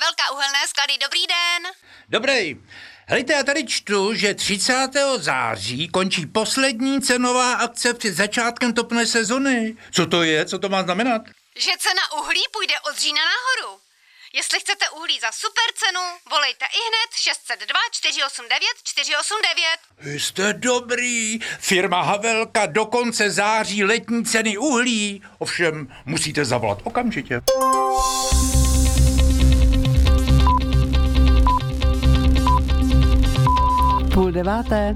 Havelka, Uhelné sklady, dobrý den. Dobrý. Helejte, já tady čtu, že 30. září končí poslední cenová akce před začátkem topné sezony. Co to je? Co to má znamenat? Že cena uhlí půjde od října nahoru. Jestli chcete uhlí za super cenu, volejte ihned 602 489 489. Jste dobrý. Firma Havelka do konce září letní ceny uhlí. Ovšem, musíte zavolat okamžitě. Půl deváté.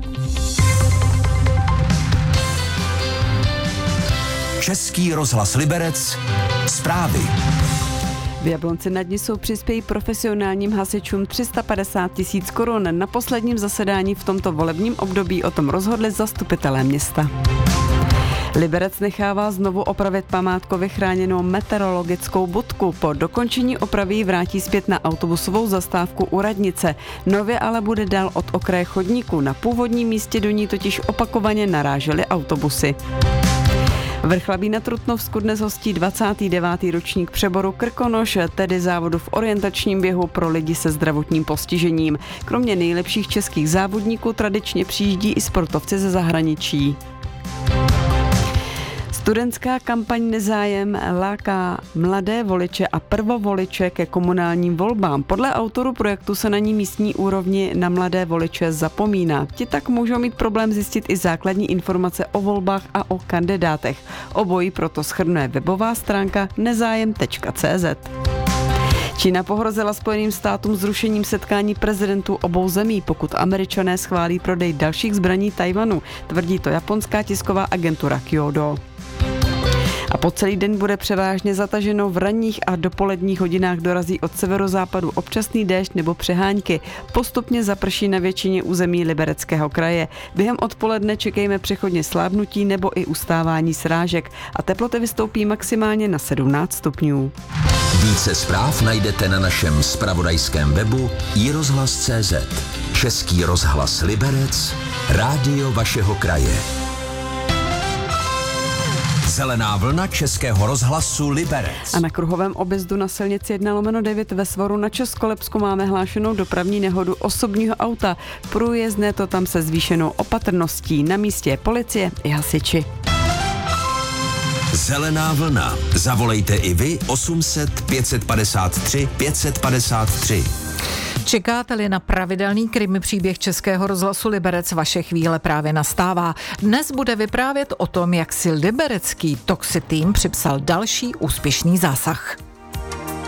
Český rozhlas Liberec. Zprávy. V Jablonci nad Nisou přispějí profesionálním hasičům 350 000 korun. Na posledním zasedání v tomto volebním období o tom rozhodli zastupitelé města. Liberec nechává znovu opravit památkově chráněnou meteorologickou budku. Po dokončení opravy vrátí zpět na autobusovou zastávku u radnice. Nově ale bude dál od okraje chodníku. Na původním místě do ní totiž opakovaně narážely autobusy. Vrchlabí na Trutnovsku dnes hostí 29. ročník přeboru Krkonoš, tedy závodu v orientačním běhu pro lidi se zdravotním postižením. Kromě nejlepších českých závodníků tradičně přijíždí i sportovci ze zahraničí. Studentská kampaň Nezájem láká mladé voliče a prvovoliče ke komunálním volbám. Podle autorů projektu se na ní místní úrovni na mladé voliče zapomíná. Ti tak můžou mít problém zjistit i základní informace o volbách a o kandidátech. Obojí proto shrnuje webová stránka nezájem.cz. Čína pohrozila Spojeným státům zrušením setkání prezidentů obou zemí, pokud Američané schválí prodej dalších zbraní Tajvanu, tvrdí to japonská tisková agentura Kyodo. A po celý den bude převážně zataženo, v ranních a dopoledních hodinách dorazí od severozápadu občasný déšť nebo přehánky. Postupně zaprší na většině území Libereckého kraje. Během odpoledne čekejme přechodně slábnutí nebo i ustávání srážek a teploty vystoupí maximálně na 17 stupňů. Více zpráv najdete na našem zpravodajském webu iRozhlas.cz. Český rozhlas Liberec, rádio vašeho kraje. Zelená vlna Českého rozhlasu Liberec. A na kruhovém objezdu na silnici 1/9 ve Svoru na Českolepsku máme hlášenou dopravní nehodu osobního auta. Průjezdné to tam se zvýšenou opatrností. Na místě je policie i hasiči. Zelená vlna. Zavolejte i vy 800 553 553. Čekáte-li na pravidelný krimi příběh Českého rozhlasu Liberec, vaše chvíle právě nastává. Dnes bude vyprávět o tom, jak si liberecký Toxi tým připsal další úspěšný zásah.